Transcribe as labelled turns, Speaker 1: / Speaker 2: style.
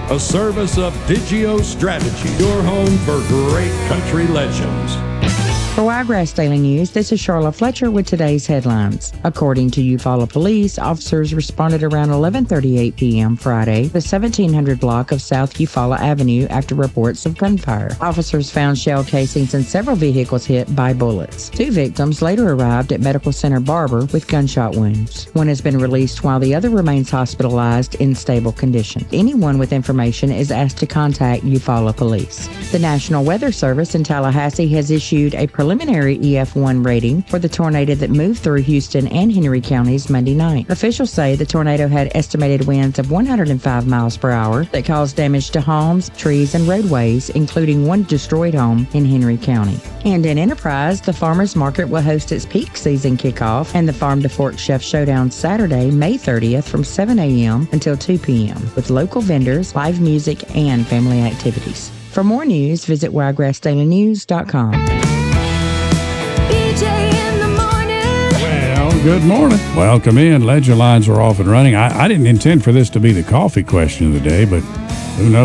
Speaker 1: a service of Digio Strategy, your home for great country legends.
Speaker 2: For Wiregrass Daily News, this is Charlotte Fletcher with today's headlines. According to Eufaula Police, officers responded around 11:38 p.m. Friday, the 1700 block of South Eufaula Avenue after reports of gunfire. Officers found shell casings in several vehicles hit by bullets. 2 victims later arrived at Medical Center Barber with gunshot wounds. One has been released while the other remains hospitalized in stable condition. Anyone with information is asked to contact Eufaula Police. The National Weather Service in Tallahassee has issued a preliminary EF1 rating for the tornado that moved through Houston and Henry counties Monday night. Officials say the tornado had estimated winds of 105 miles per hour that caused damage to homes, trees, and roadways, including one destroyed home in Henry County. And in Enterprise, the Farmers Market will host its peak season kickoff and the Farm to Fork Chef Showdown Saturday, May 30th from 7 a.m. until 2 p.m. with local vendors, live music, and family activities. For more news, visit wiregrassdailynews.com.
Speaker 3: Good morning. Welcome in. Ledger lines are off and running. I didn't intend for this to be the coffee question of the day, but who knows?